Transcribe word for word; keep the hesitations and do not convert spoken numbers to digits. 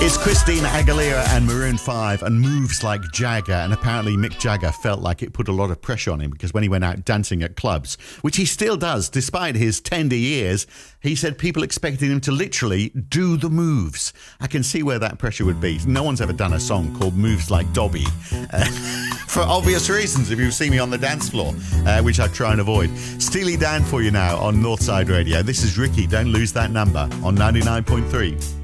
It's Christina Aguilera and Maroon five and Moves Like Jagger, and apparently Mick Jagger felt like it put a lot of pressure on him because when he went out dancing at clubs, which he still does despite his tender years, he said people expected him to literally do the moves. I can see where that pressure would be. No one's ever done a song called Moves Like Dobby. Uh, for obvious reasons, if you've seen me on the dance floor, uh, which I try and avoid. Steely Dan for you now on Northside Radio. This is Ricky. Don't lose that number on ninety-nine point three.